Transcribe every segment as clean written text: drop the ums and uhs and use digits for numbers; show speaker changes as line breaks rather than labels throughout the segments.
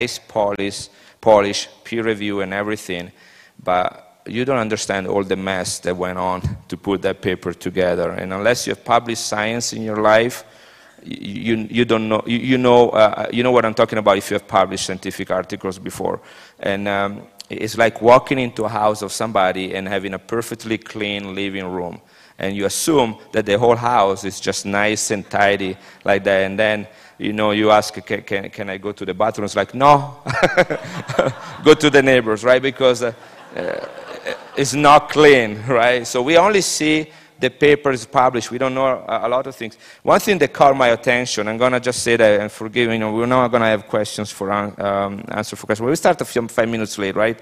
polish, peer review and everything, but you don't understand all the mess that went on to put that paper together. And unless you have published science in your life, you don't know, you know what I'm talking about if you have published scientific articles before. And it's like walking into a house of somebody and having a perfectly clean living room. And you assume that the whole house is just nice and tidy like that. And then, you ask, can I go to the bathroom? It's like, no, go to the neighbors, right? Because it's not clean, right? So we only see the papers published. We don't know a lot of things. One thing that caught my attention, I'm going to just say that, and forgive me, we're not going to have questions for answer for questions. We start 5 minutes late, right?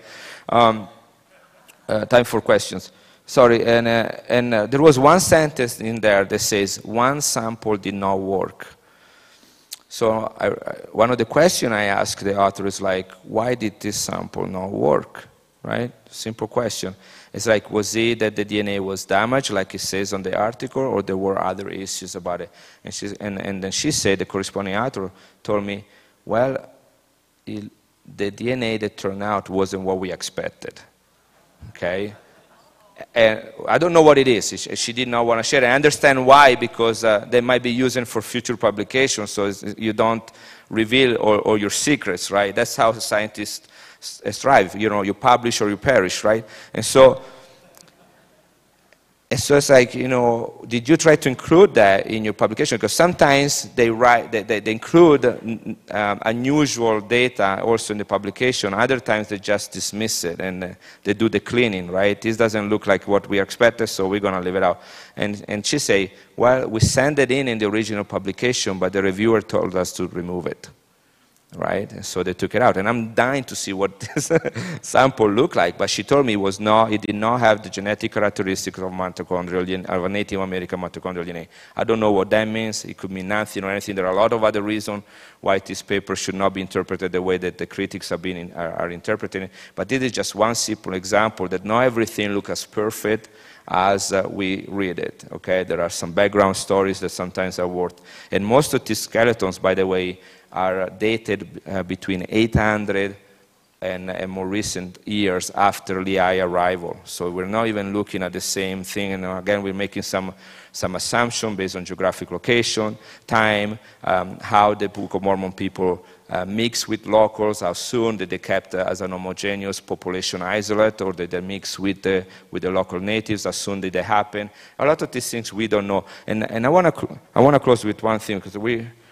Time for questions. Sorry, and there was one sentence in there that says, one sample did not work. So one of the questions I asked the author is like, why did this sample not work, right? Simple question. It's like, was it that the DNA was damaged, like it says on the article, or there were other issues about it? And then she said, the corresponding author told me, well, the DNA that turned out wasn't what we expected, okay? And I don't know what it is. She did not want to share it. I understand why, because they might be using for future publications, so you don't reveal all your secrets, right? That's how scientists strive. You publish or you perish, right? And so it's like, did you try to include that in your publication? Because sometimes they include unusual data also in the publication. Other times they just dismiss it and they do the cleaning, right? This doesn't look like what we expected, so we're going to leave it out. And she say, well, we sent it in the original publication, but the reviewer told us to remove it. Right, and so they took it out, and I'm dying to see what this sample looked like. But she told me it did not have the genetic characteristics of mitochondrial DNA, of a Native American mitochondrial DNA. I don't know what that means. It could mean nothing or anything. There are a lot of other reasons why this paper should not be interpreted the way that the critics are interpreting it. But this is just one simple example that not everything looks as perfect as we read it. Okay, there are some background stories that sometimes are worth. And most of these skeletons, by the way, are dated between 800 and more recent years after Lehigh arrival. So we're not even looking at the same thing. And again, we're making some assumption based on geographic location, time, how the Book of Mormon people mix with locals, how soon did they kept as an homogeneous population isolate, or did they mix with the local natives, how soon did they happen. A lot of these things we don't know. And I want to close with one thing, because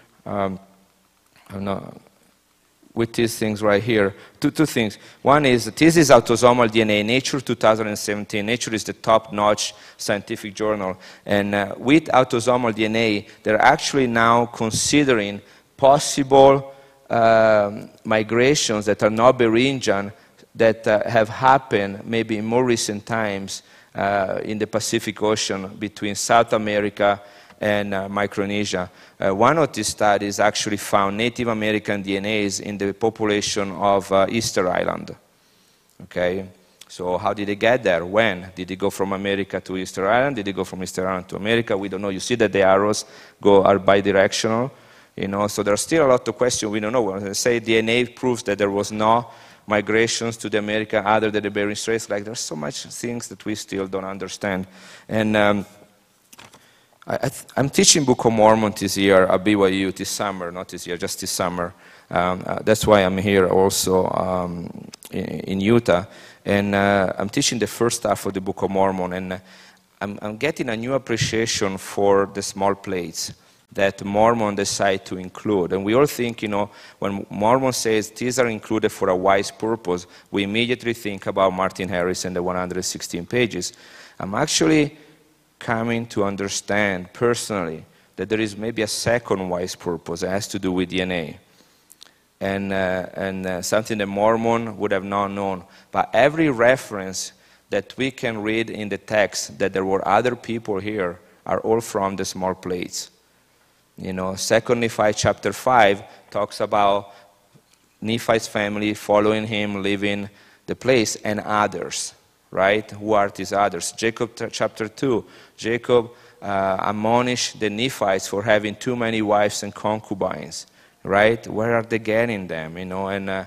with these things right here, two things. One is, this is autosomal DNA, Nature 2017. Nature is the top-notch scientific journal. And with autosomal DNA, they're actually now considering possible migrations that are not Beringian that have happened maybe in more recent times in the Pacific Ocean between South America and Micronesia. One of these studies actually found Native American DNAs in the population of Easter Island. Okay, so how did they get there? When? Did they go from America to Easter Island? Did they go from Easter Island to America? We don't know. You see that the arrows are bidirectional, so there are still a lot of questions we don't know. When they say DNA proves that there was no migrations to the America other than the Bering Straits, like there's so much things that we still don't understand. And I'm teaching Book of Mormon this year at BYU this summer, not this year, just this summer. That's why I'm here also in Utah. And I'm teaching the first half of the Book of Mormon. And I'm getting a new appreciation for the small plates that Mormon decide to include. And we all think, when Mormon says these are included for a wise purpose, we immediately think about Martin Harris and the 116 pages. I'm actually coming to understand personally that there is maybe a second wise purpose that has to do with DNA, and something that Mormon would have not known. But every reference that we can read in the text that there were other people here are all from the small plates. 2 Nephi chapter 5 talks about Nephi's family following him, leaving the place, and others. Right? Who are these others? Jacob chapter 2. Jacob admonished the Nephites for having too many wives and concubines. right? Where are they getting them, you know? And